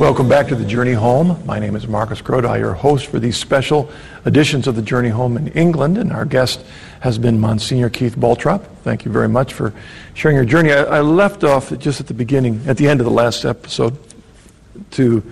Welcome back to The Journey Home. My name is Marcus Grodi, your host for these special editions of The Journey Home in England, and our guest has been Monsignor Keith Baltrop. Thank you very much for sharing your journey. I left off just at the beginning, at the end of the last episode, to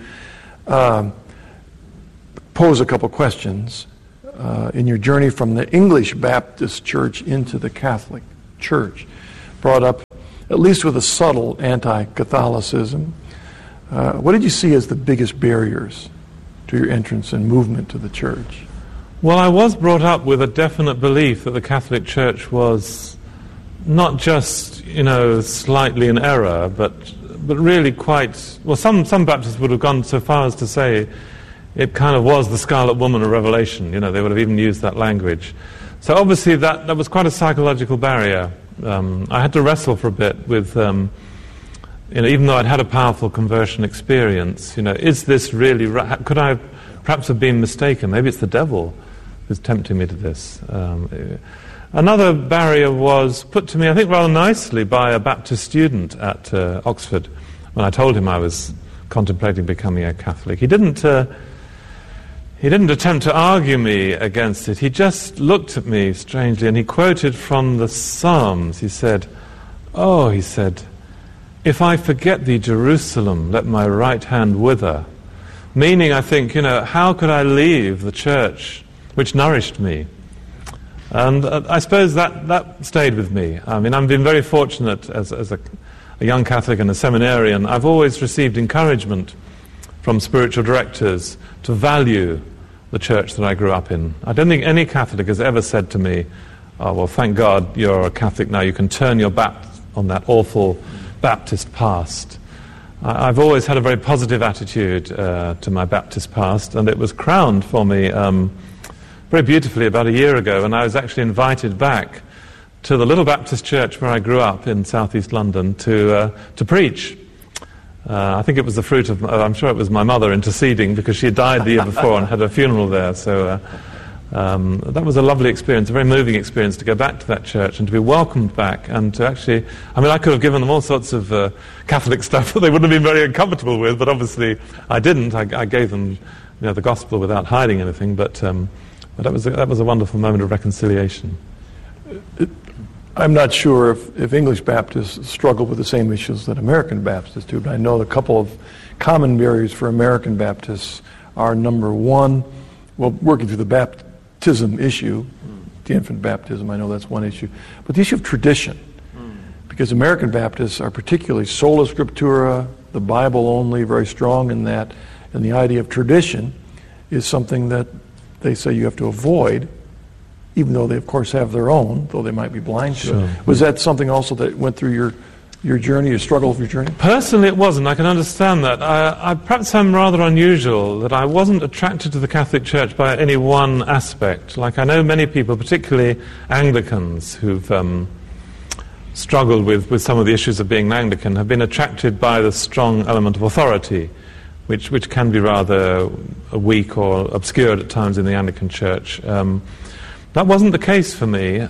pose a couple questions in your journey from the English Baptist Church into the Catholic Church. Brought up, at least with a subtle anti-Catholicism. What did you see as the biggest barriers to your entrance and movement to the church? Well, I was brought up with a definite belief that the Catholic Church was not just, slightly in error, but really quite, well, some Baptists would have gone so far as to say it kind of was the Scarlet Woman of Revelation. They would have even used that language. So obviously that was quite a psychological barrier. I had to wrestle for a bit with, even though I'd had a powerful conversion experience, is this really right? Could I perhaps have been mistaken? Maybe it's the devil who's tempting me to this. Another barrier was put to me, I think, rather nicely by a Baptist student at Oxford when I told him I was contemplating becoming a Catholic. He didn't attempt to argue me against it. He just looked at me strangely and he quoted from the Psalms. He said, "If I forget thee, Jerusalem, let my right hand wither." Meaning, I think, how could I leave the church which nourished me? And I suppose that stayed with me. I mean, I've been very fortunate as a young Catholic and a seminarian. I've always received encouragement from spiritual directors to value the church that I grew up in. I don't think any Catholic has ever said to me, "Oh, well, thank God you're a Catholic now. You can turn your back on that awful Baptist past." I've always had a very positive attitude to my Baptist past, and it was crowned for me very beautifully about a year ago, and I was actually invited back to the little Baptist church where I grew up in southeast London to preach. I think it was the fruit of, I'm sure it was my mother interceding because she had died the year before and had a funeral there, so that was a lovely experience, a very moving experience to go back to that church and to be welcomed back and to actually, I could have given them all sorts of Catholic stuff that they wouldn't have been very uncomfortable with, but obviously I didn't. I gave them the gospel without hiding anything, but that was a wonderful moment of reconciliation. I'm not sure if English Baptists struggle with the same issues that American Baptists do, but I know a couple of common barriers for American Baptists are, number one, working through the baptism issue, the infant baptism, I know that's one issue, but the issue of tradition, because American Baptists are particularly sola scriptura, the Bible only, very strong in that, and the idea of tradition is something that they say you have to avoid, even though they of course have their own, though they might be blind to it. Was that something also that went through your journey, your struggle with your journey? Personally, it wasn't. I can understand that. Perhaps I'm rather unusual, that I wasn't attracted to the Catholic Church by any one aspect. Like I know many people, particularly Anglicans, who've struggled with some of the issues of being an Anglican, have been attracted by the strong element of authority, which can be rather weak or obscured at times in the Anglican Church. That wasn't the case for me.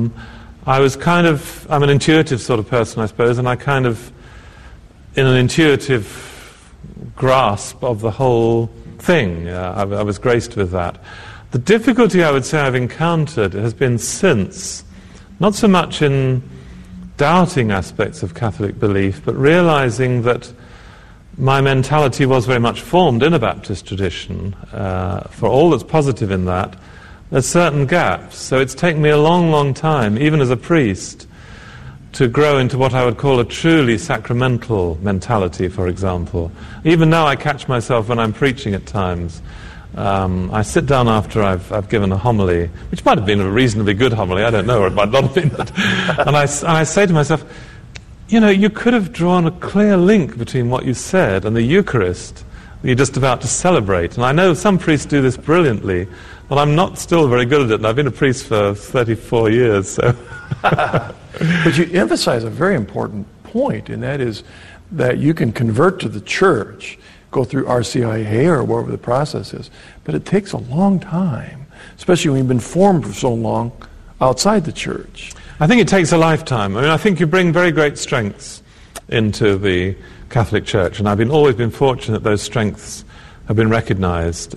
I'm an intuitive sort of person, I suppose, and I kind of, in an intuitive grasp of the whole thing, I was graced with that. The difficulty I would say I've encountered has been since, not so much in doubting aspects of Catholic belief, but realizing that my mentality was very much formed in a Baptist tradition. For all that's positive in that, there's certain gaps. So it's taken me a long, long time, even as a priest, to grow into what I would call a truly sacramental mentality, for example. Even now I catch myself when I'm preaching at times. I sit down after I've given a homily, which might have been a reasonably good homily, I don't know, or it might not have been. And I say to myself, you could have drawn a clear link between what you said and the Eucharist that you're just about to celebrate. And I know some priests do this brilliantly, but I'm not still very good at it, and I've been a priest for 34 years, so... But you emphasize a very important point, and that is that you can convert to the church, go through RCIA or whatever the process is, but it takes a long time, especially when you've been formed for so long outside the church. I think it takes a lifetime. I think you bring very great strengths into the Catholic Church, and I've always been fortunate those strengths have been recognized.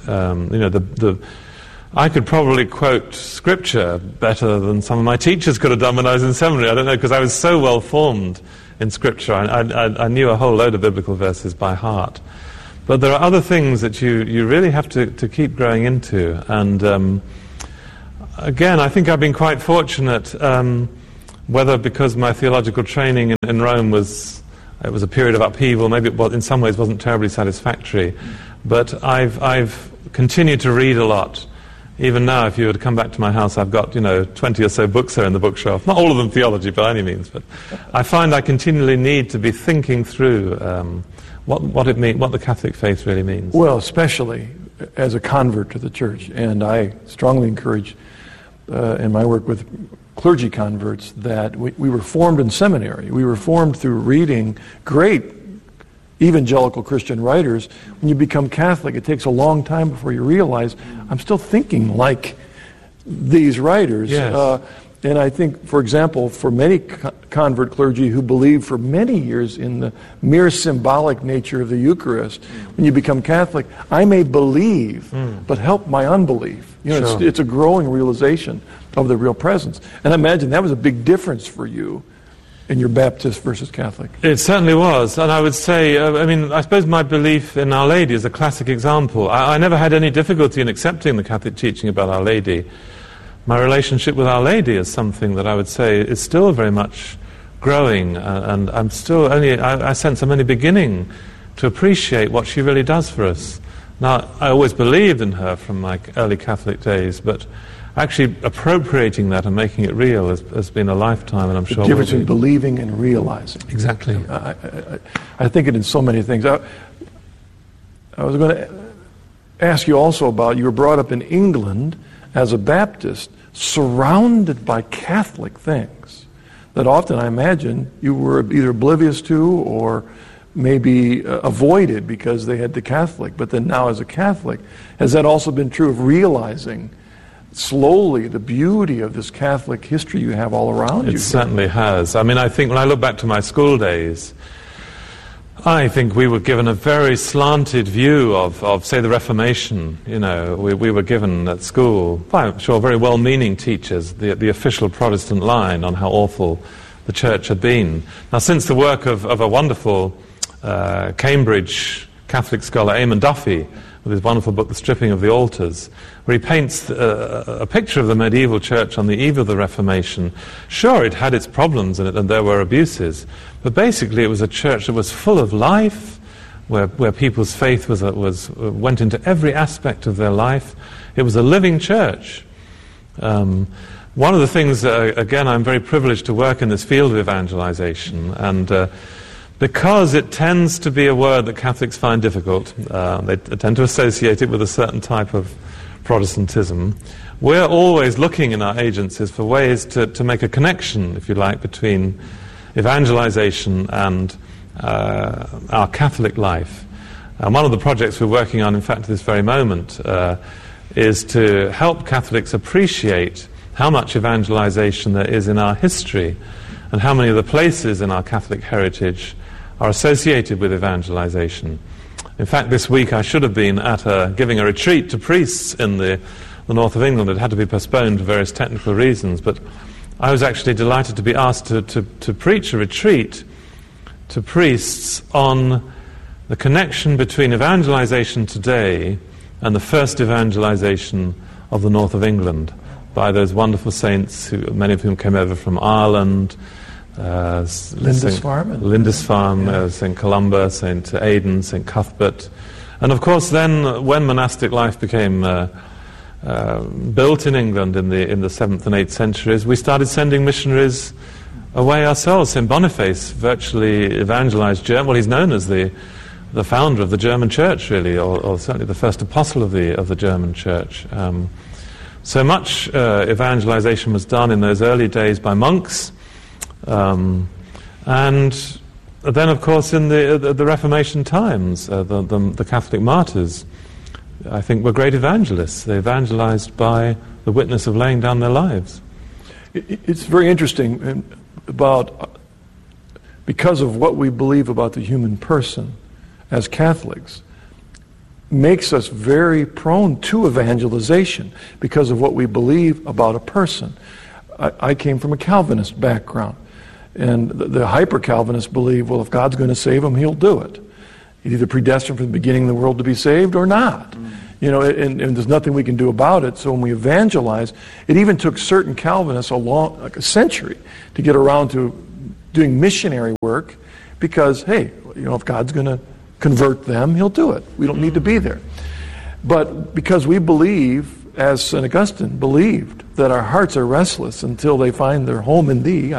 I could probably quote Scripture better than some of my teachers could have done when I was in seminary. I don't know, because I was so well formed in Scripture. I knew a whole load of biblical verses by heart. But there are other things that you really have to keep growing into. And again, I think I've been quite fortunate, whether because my theological training in Rome was a period of upheaval, maybe it was, in some ways wasn't terribly satisfactory. But I've continued to read a lot. Even now, if you were to come back to my house, I've got 20 or so books there in the bookshelf. Not all of them theology by any means, but I find I continually need to be thinking through what the Catholic faith really means. Well, especially as a convert to the Church, and I strongly encourage in my work with clergy converts that we were formed in seminary. We were formed through reading great evangelical Christian writers. When you become Catholic, it takes a long time before you realize, I'm still thinking like these writers. Yes. And I think, for example, for many convert clergy who believe for many years in the mere symbolic nature of the Eucharist, when you become Catholic, I may believe, but help my unbelief. Sure. It's a growing realization of the real presence. And I imagine that was a big difference for you in your Baptist versus Catholic. It certainly was. And I would say, I suppose my belief in Our Lady is a classic example. I never had any difficulty in accepting the Catholic teaching about Our Lady. My relationship with Our Lady is something that I would say is still very much growing, and I'm still I sense I'm only beginning to appreciate what she really does for us. Now, I always believed in her from my early Catholic days, but actually appropriating that and making it real has been a lifetime, and I'm sure the difference between believing and realizing. Exactly. I think it in so many things. I was going to ask you also about, you were brought up in England as a Baptist, surrounded by Catholic things that often, I imagine, you were either oblivious to or maybe avoided because they had the Catholic. But then now as a Catholic, has that also been true of realizing slowly the beauty of this Catholic history you have all around you? It certainly has. I think when I look back to my school days, I think we were given a very slanted view of say, the Reformation. We were given at school, I'm sure very well-meaning teachers, the official Protestant line on how awful the Church had been. Now, since the work of a wonderful Cambridge Catholic scholar, Eamon Duffy, with his wonderful book, The Stripping of the Altars, where he paints a picture of the medieval church on the eve of the Reformation. Sure, it had its problems in it, and there were abuses, but basically it was a church that was full of life, where people's faith went into every aspect of their life. It was a living church. One of the things, again, I'm very privileged to work in this field of evangelization, and because it tends to be a word that Catholics find difficult, they tend to associate it with a certain type of Protestantism. We're always looking in our agencies for ways to make a connection, if you like, between evangelization and our Catholic life. And one of the projects we're working on, in fact, at this very moment, is to help Catholics appreciate how much evangelization there is in our history and how many of the places in our Catholic heritage are associated with evangelization. In fact, this week I should have been giving a retreat to priests in the north of England. It had to be postponed for various technical reasons, but I was actually delighted to be asked to preach a retreat to priests on the connection between evangelization today and the first evangelization of the north of England by those wonderful saints, many of whom came over from Ireland, Lindisfarne, St. Columba, St. Aidan, St. Cuthbert. And of course then, when monastic life became built in England in the 7th and 8th centuries, we started sending missionaries away ourselves. St. Boniface virtually evangelized Germany. Well, he's known as the founder of the German Church, really, or certainly the first apostle of the German Church. So much evangelization was done in those early days by monks. And then, of course, in the Reformation times, the Catholic martyrs, I think, were great evangelists. They evangelized by the witness of laying down their lives. It's very interesting about because of what we believe about the human person as Catholics, makes us very prone to evangelization because of what we believe about a person. I came from a Calvinist background, and the hyper-Calvinists believe, well, if God's going to save him, he'll do it. He's either predestined from the beginning of the world to be saved or not. And there's nothing we can do about it. So when we evangelize, it even took certain Calvinists like a century to get around to doing missionary work because, hey, if God's going to convert them, he'll do it. We don't need to be there. But because we believe, as St. Augustine believed, that our hearts are restless until they find their home in thee,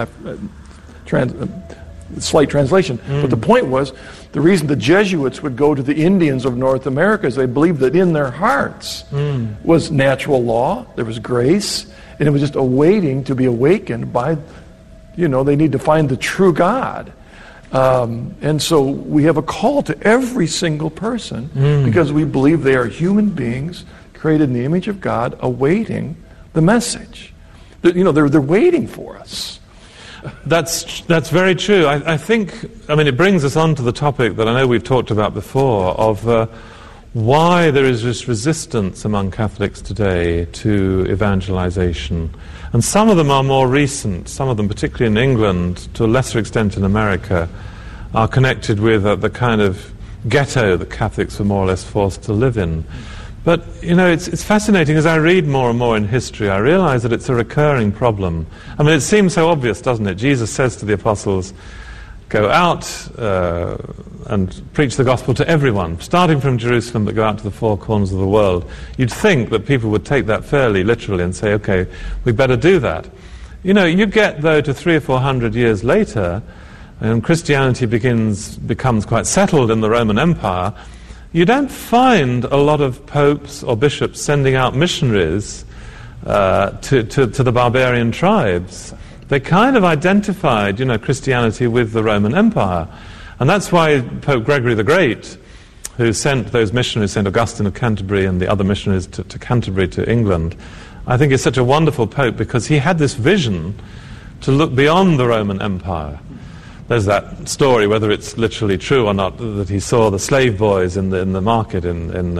slight translation. But the point was, the reason the Jesuits would go to the Indians of North America is they believed that in their hearts was natural law, there was grace, and it was just awaiting to be awakened by, they need to find the true God. And so we have a call to every single person because we believe they are human beings created in the image of God awaiting the message. They're waiting for us. That's very true. I think, it brings us on to the topic that I know we've talked about before of why there is this resistance among Catholics today to evangelization. And some of them are more recent. Some of them, particularly in England, to a lesser extent in America, are connected with the kind of ghetto that Catholics were more or less forced to live in. But, it's fascinating. As I read more and more in history, I realize that it's a recurring problem. It seems so obvious, doesn't it? Jesus says to the apostles, go out and preach the gospel to everyone, starting from Jerusalem, but go out to the four corners of the world. You'd think that people would take that fairly literally and say, okay, we better do that. You get, though, to 300 or 400 years later, and Christianity becomes quite settled in the Roman Empire, you don't find a lot of popes or bishops sending out missionaries to the barbarian tribes. They kind of identified, Christianity with the Roman Empire. And that's why Pope Gregory the Great, who sent those missionaries, St. Augustine of Canterbury and the other missionaries to Canterbury, to England, I think is such a wonderful pope because he had this vision to look beyond the Roman Empire. There's that story, whether it's literally true or not, that he saw the slave boys in the market in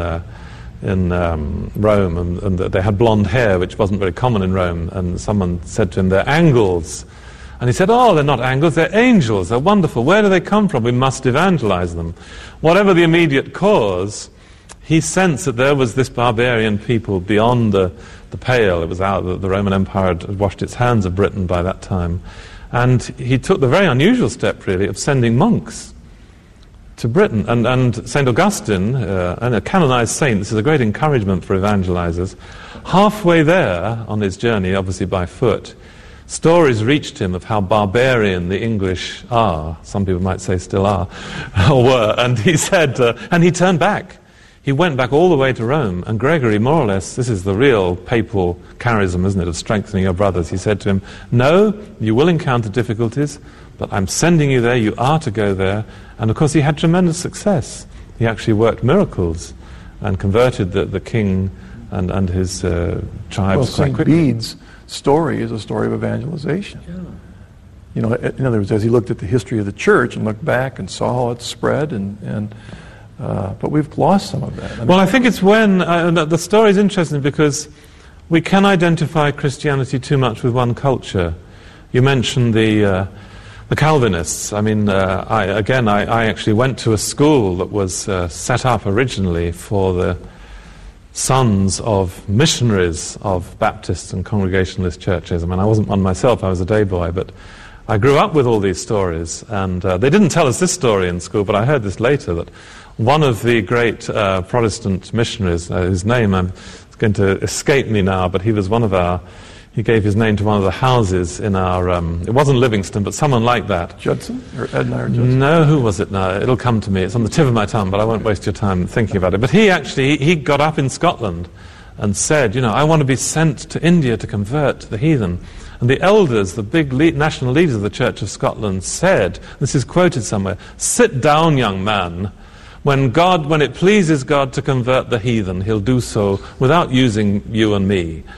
Rome, and that they had blonde hair, which wasn't very common in Rome. And someone said to him, "They're angles." And he said, "Oh, they're not angles, they're angels. They're wonderful. Where do they come from? We must evangelize them." Whatever the immediate cause, he sensed that there was this barbarian people beyond the pale. It was out that the Roman Empire had washed its hands of Britain by that time. And he took the very unusual step, really, of sending monks to Britain. And St. Augustine, and a canonized saint, this is a great encouragement for evangelizers, halfway there on his journey, obviously by foot, stories reached him of how barbarian the English are. Some people might say still are, or were. And he said, and he turned back. He went back all the way to Rome, and Gregory, more or less, this is the real papal charism, isn't it, of strengthening your brothers. He said to him, "No, you will encounter difficulties, but I'm sending you there, you are to go there." And of course he had tremendous success. He actually worked miracles and converted the king and his tribes quite quickly. St. Bede's story is a story of evangelization. Yeah. In other words, as he looked at the history of the church and looked back and saw how it spread but we've lost some of that. I think it's when the story is interesting because we can identify Christianity too much with one culture. You mentioned the Calvinists. I actually went to a school that was set up originally for the sons of missionaries of Baptist and Congregationalist churches. I wasn't one myself, I was a day boy, but I grew up with all these stories, and they didn't tell us this story in school, but I heard this later, that one of the great Protestant missionaries, his name is going to escape me now, but he gave his name to one of the houses in our, it wasn't Livingston, but someone like that. Judson? Or Edna or Judson? No, who was it now? It'll come to me. It's on the tip of my tongue, but I won't waste your time thinking about it. But he got up in Scotland and said, I want to be sent to India to convert the heathen. And the elders, the big national leaders of the Church of Scotland said, this is quoted somewhere, "Sit down, young man. When it pleases God to convert the heathen, he'll do so without using you and me."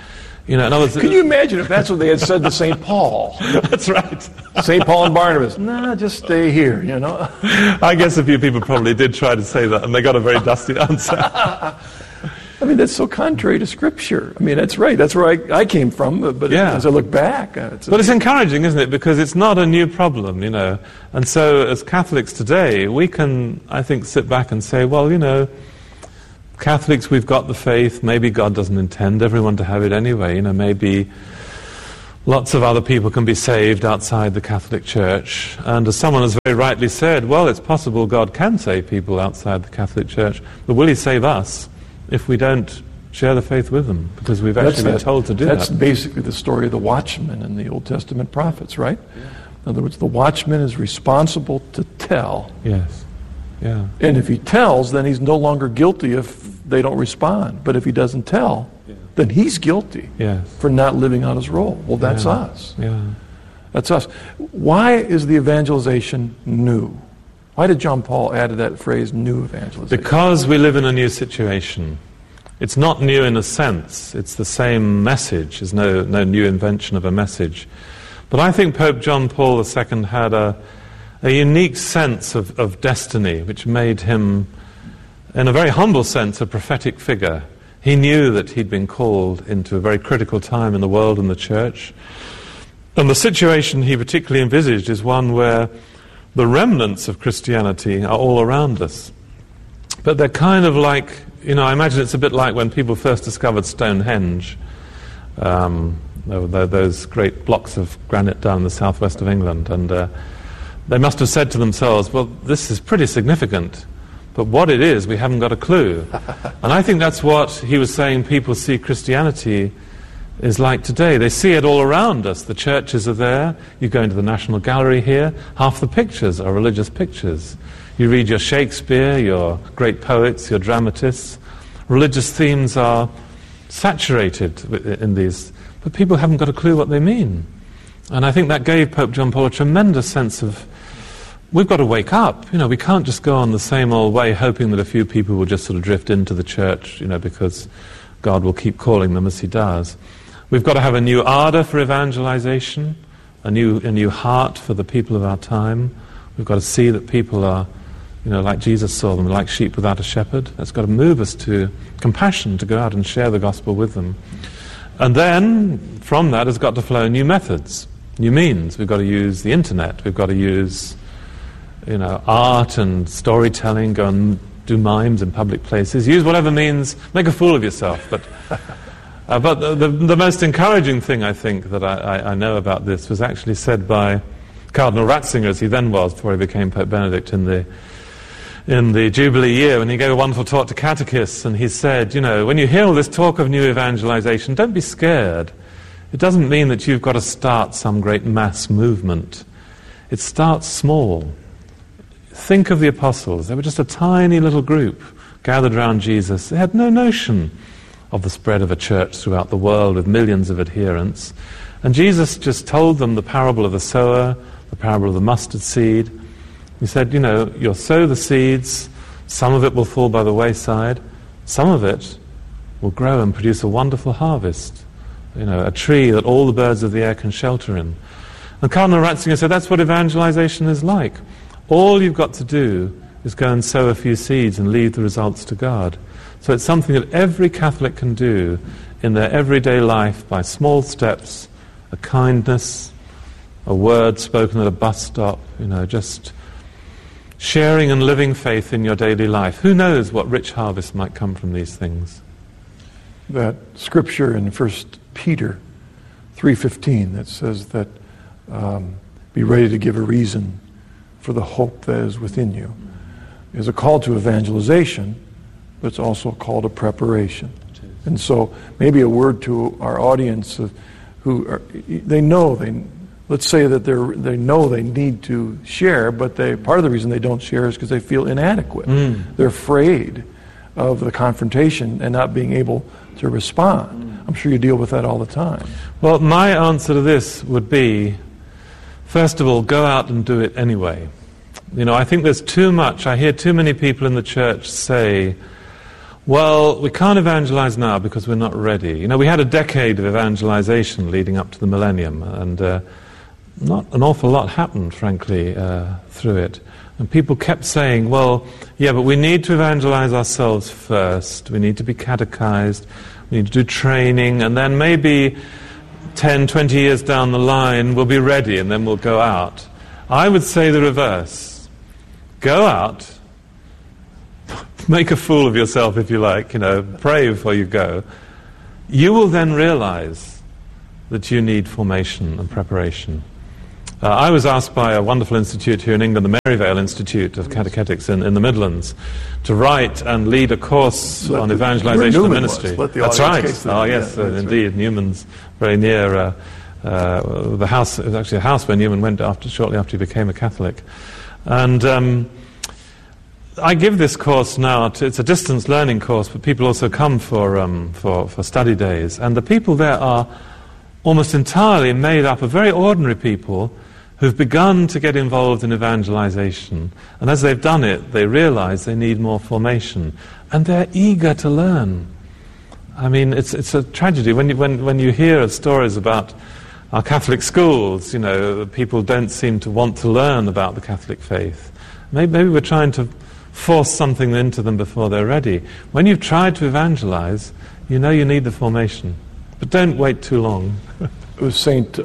You know, in other words, Can you imagine if that's what they had said to St. Paul? That's right. St. Paul and Barnabas, nah, just stay here, you know. I guess a few people probably did try to say that, and they got a very dusty answer. I mean, that's so contrary to Scripture. I mean, that's right. That's where I came from. But Yeah. as I look back, But it's encouraging, isn't it? Because it's not a new problem, you know. And so as Catholics today, we can, I think, sit back and say, well, you know, Catholics, we've got the faith. Maybe God doesn't intend everyone to have it anyway. You know, maybe lots of other people can be saved outside the Catholic Church. And as someone has very rightly said, well, it's possible God can save people outside the Catholic Church. But will he save us if we don't share the faith with them? Because we've actually been told to do that. That's basically the story of the watchman in the Old Testament prophets, right? Yeah. In other words, the watchman is responsible to tell. Yes. Yeah. And if he tells, then he's no longer guilty if they don't respond. But if he doesn't tell, then he's guilty for not living out his role. Well, that's us. Yeah. That's us. Why is the evangelization new? Why did John Paul add to that phrase, new evangelization? Because we live in a new situation. It's not new in a sense. It's the same message. There's no new invention of a message. But I think Pope John Paul II had a unique sense of destiny, which made him, in a very humble sense, a prophetic figure. He knew that he'd been called into a very critical time in the world and the church. And the situation he particularly envisaged is one where the remnants of Christianity are all around us. But they're kind of like, you know, I imagine it's a bit like when people first discovered Stonehenge. Those great blocks of granite down in the southwest of England. And they must have said to themselves, well, this is pretty significant. But what it is, we haven't got a clue. And I think that's what he was saying people see Christianity is like today. They see it all around us. The churches are there. You go into the National Gallery here, half the pictures are religious pictures. You read your Shakespeare, your great poets, your dramatists. Religious themes are saturated in these, but people haven't got a clue what they mean. And I think that gave Pope John Paul a tremendous sense of, we've got to wake up. You know, we can't just go on the same old way hoping that a few people will just sort of drift into the church, you know, because God will keep calling them as he does. We've got to have a new ardor for evangelization, a new heart for the people of our time. We've got to see that people are, you know, like Jesus saw them, like sheep without a shepherd. That's got to move us to compassion, to go out and share the gospel with them. And then, from that has got to flow new methods, new means. We've got to use the internet. We've got to use, you know, art and storytelling, go and do mimes in public places. Use whatever means, make a fool of yourself. But the most encouraging thing, I think, that I know about this was actually said by Cardinal Ratzinger, as he then was, before he became Pope Benedict in the Jubilee year, when he gave a wonderful talk to catechists, and he said, you know, when you hear all this talk of new evangelization, don't be scared. It doesn't mean that you've got to start some great mass movement. It starts small. Think of the apostles. They were just a tiny little group gathered around Jesus. They had no notion of the spread of a church throughout the world with millions of adherents. And Jesus just told them the parable of the sower, the parable of the mustard seed. He said, you know, you'll sow the seeds, some of it will fall by the wayside, some of it will grow and produce a wonderful harvest. You know, a tree that all the birds of the air can shelter in. And Cardinal Ratzinger said that's what evangelization is like. All you've got to do is go and sow a few seeds and leave the results to God. So it's something that every Catholic can do in their everyday life by small steps, a kindness, a word spoken at a bus stop, you know, just sharing and living faith in your daily life. Who knows what rich harvest might come from these things? That scripture in 1 Peter 3:15 that says that be ready to give a reason for the hope that is within you is a call to evangelization, but it's also a call to preparation. And so maybe a word to our audience who are, let's say that they know they need to share, but part of the reason they don't share is because they feel inadequate. They're afraid of the confrontation and not being able to respond. I'm sure you deal with that all the time. Well, my answer to this would be, first of all, go out and do it anyway. You know, I think there's too much. I hear too many people in the church say, Well, we can't evangelize now because we're not ready. You know, we had a decade of evangelization leading up to the millennium, and not an awful lot happened, frankly, through it. And people kept saying, well, yeah, but we need to evangelize ourselves first. We need to be catechized. We need to do training, and then maybe 10, 20 years down the line, we'll be ready, and then we'll go out. I would say the reverse. Go out. Make a fool of yourself, if you like, pray before you go. You will then realize that you need formation and preparation. I was asked by a wonderful institute here in England, the Maryvale Institute of Catechetics in the Midlands, to write and lead a course on evangelization and ministry. That's right. Oh, yes, indeed. Right. Newman's very near the house. It was actually a house where Newman went shortly after he became a Catholic. And I give this course now. It's a distance learning course, but people also come for study days. And the people there are almost entirely made up of very ordinary people who've begun to get involved in evangelization. And as they've done it, they realize they need more formation. And they're eager to learn. I mean, it's a tragedy. When you hear of stories about our Catholic schools, people don't seem to want to learn about the Catholic faith. Maybe we're trying to force something into them before they're ready. When you've tried to evangelize, you know you need the formation. But don't wait too long. It was Saint,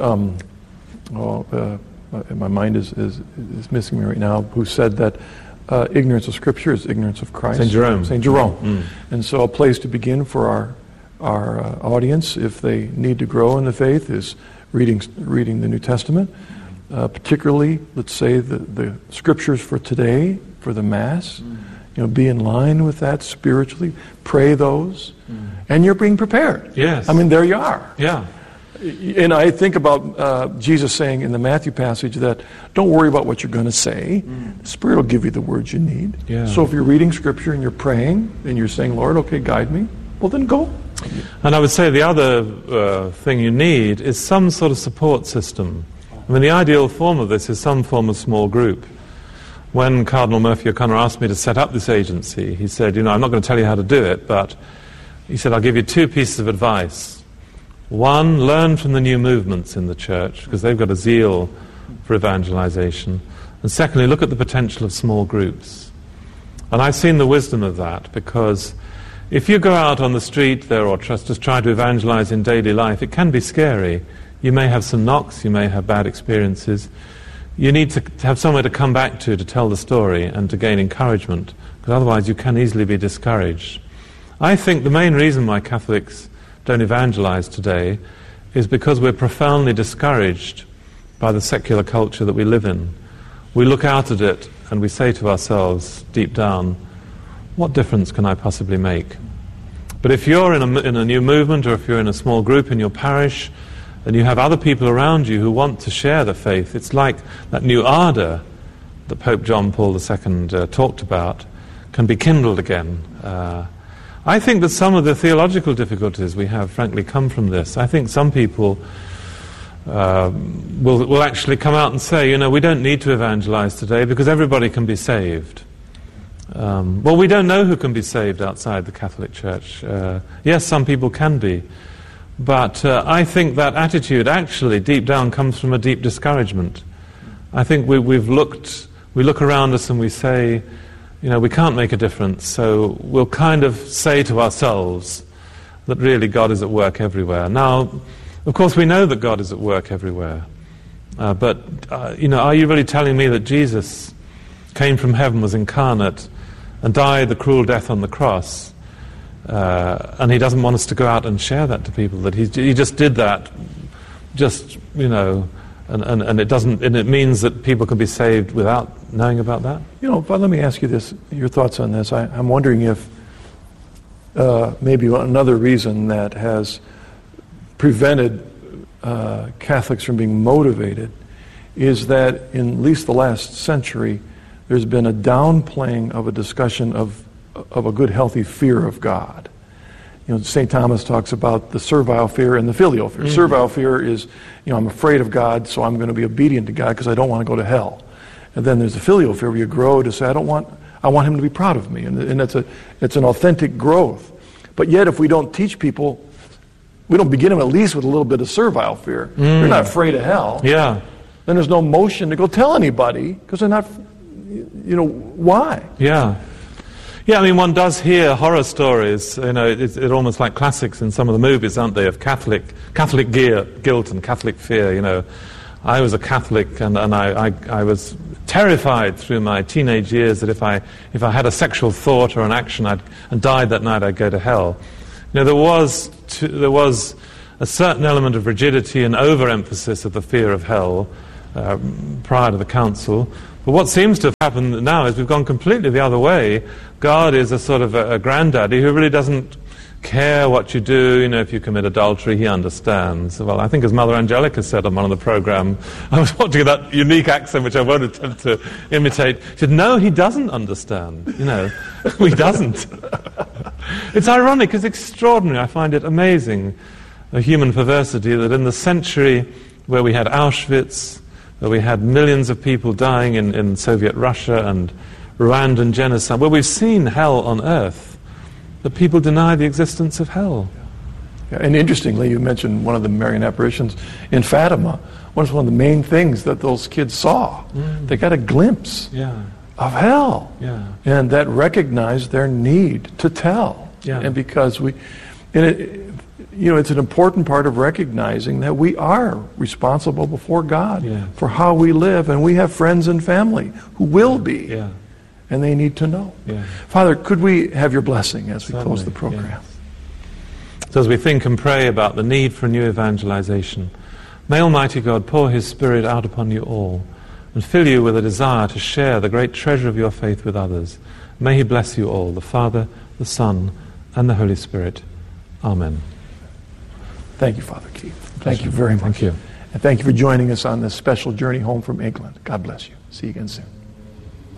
my mind is missing me right now, who said that ignorance of Scripture is ignorance of Christ. Saint Jerome. Saint Jerome. Mm. And so a place to begin for our audience, if they need to grow in the faith, is reading the New Testament. Particularly, let's say, the Scriptures for today, for the Mass. Be in line with that spiritually. Pray those. And you're being prepared. Yes. I mean, there you are. Yeah. And I think about Jesus saying in the Matthew passage that don't worry about what you're going to say. The Spirit will give you the words you need. Yeah. So if you're reading Scripture and you're praying and you're saying, Lord, okay, guide me, well, then go. And I would say the other thing you need is some sort of support system. I mean, the ideal form of this is some form of small group. When Cardinal Murphy O'Connor asked me to set up this agency, he said, I'm not going to tell you how to do it, but he said, I'll give you two pieces of advice. One, learn from the new movements in the church, because they've got a zeal for evangelization. And secondly, look at the potential of small groups. And I've seen the wisdom of that, because if you go out on the street there or just try to evangelize in daily life, it can be scary. You may have some knocks, you may have bad experiences. You need to have somewhere to come back to tell the story and to gain encouragement, because otherwise you can easily be discouraged. I think the main reason why Catholics don't evangelize today is because we're profoundly discouraged by the secular culture that we live in. We look out at it and we say to ourselves, deep down, what difference can I possibly make? But if you're in a new movement, or if you're in a small group in your parish, and you have other people around you who want to share the faith, it's like that new ardor that Pope John Paul II talked about can be kindled again. I think that some of the theological difficulties we have, frankly, come from this. I think some people will actually come out and say, we don't need to evangelize today because everybody can be saved. Well, we don't know who can be saved outside the Catholic Church. Yes, some people can be. But I think that attitude actually, deep down, comes from a deep discouragement. I think we look around us and we say, we can't make a difference, so we'll kind of say to ourselves that really God is at work everywhere. Now, of course, we know that God is at work everywhere. But are you really telling me that Jesus came from heaven, was incarnate, and died the cruel death on the cross? And he doesn't want us to go out and share that to people, that he just did that, and it means that people can be saved without knowing about that? But let me ask you this, your thoughts on this. I'm wondering if maybe another reason that has prevented Catholics from being motivated is that in at least the last century, there's been a downplaying of a discussion of a good, healthy fear of God. St. Thomas talks about the servile fear and the filial fear. Mm-hmm. Servile fear is, I'm afraid of God, so I'm going to be obedient to God because I don't want to go to hell. And then there's the filial fear where you grow to say, I don't want I want him to be proud of me. And it's an authentic growth. But yet if we don't teach people, we don't begin them at least with a little bit of servile fear. They're not afraid of hell. Yeah. Then there's no motion to go tell anybody because they're not, why? Yeah. Yeah, I mean, one does hear horror stories, it's almost like classics in some of the movies, aren't they, of Catholic guilt and Catholic fear, I was a Catholic and I was terrified through my teenage years that if I had a sexual thought or an action and died that night, I'd go to hell. There was a certain element of rigidity and overemphasis of the fear of hell prior to the council. But what seems to have happened now is we've gone completely the other way. God is a sort of a granddaddy who really doesn't care what you do. If you commit adultery, he understands. Well, I think as Mother Angelica said on one of the program, I was watching that unique accent which I won't attempt to imitate. She said, no, he doesn't understand. He doesn't. It's ironic, it's extraordinary. I find it amazing, the human perversity, that in the century where we had Auschwitz, where we had millions of people dying in Soviet Russia and Rwandan genocide, where we've seen hell on earth, that people deny the existence of hell. Yeah, and interestingly, you mentioned one of the Marian apparitions in Fatima. One of the main things that those kids saw. They got a glimpse of hell. Yeah. And that recognized their need to tell. Yeah. And because it's an important part of recognizing that we are responsible before God for how we live, and we have friends and family who will be. Yeah. And they need to know. Yeah. Father, could we have your blessing as we Certainly, close the program? Yes. So as we think and pray about the need for new evangelization, may Almighty God pour his Spirit out upon you all and fill you with a desire to share the great treasure of your faith with others. May he bless you all, the Father, the Son, and the Holy Spirit. Amen. Thank you, Father Keith. Thank you very much. Thank you. And thank you for joining us on this special journey home from England. God bless you. See you again soon.